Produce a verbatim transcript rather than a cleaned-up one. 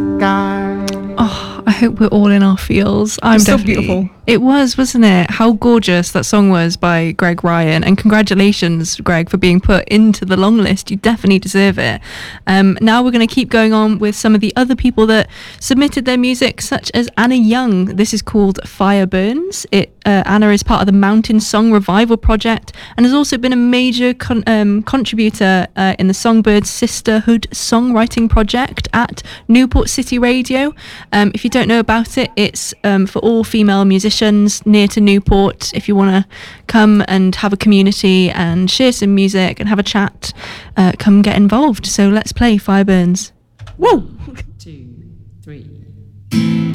Sky. Oh, I hope we're all in our feels. I'm It's so definitely. beautiful. It was, wasn't it? How gorgeous that song was by Greg Ryan. And congratulations, Greg, for being put into the long list. You definitely deserve it. Um, now we're going to keep going on with some of the other people that submitted their music, such as Anna Young. This is called Fire Burns. It, uh, Anna is part of the Mountain Song Revival Project and has also been a major con- um, contributor uh, in the Songbirds Sisterhood Songwriting Project at Newport City Radio. Um, if you don't know about it, it's um, for all female musicians near to Newport. If you want to come and have a community and share some music and have a chat, uh, come get involved. So let's play Fire Burns. Whoa! Two, three.